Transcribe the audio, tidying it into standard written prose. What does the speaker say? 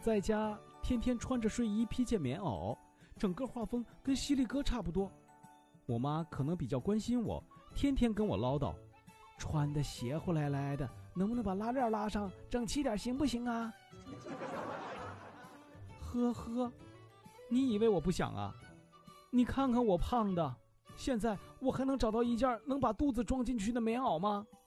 在家天天穿着睡衣披件棉袄，整个画风跟犀利哥差不多。我妈可能比较关心我，天天跟我唠叨，穿的邪乎来来的，能不能把拉链拉上，整齐点行不行啊？呵呵，你以为我不想啊？你看看我胖的，现在我还能找到一件能把肚子装进去的棉袄吗？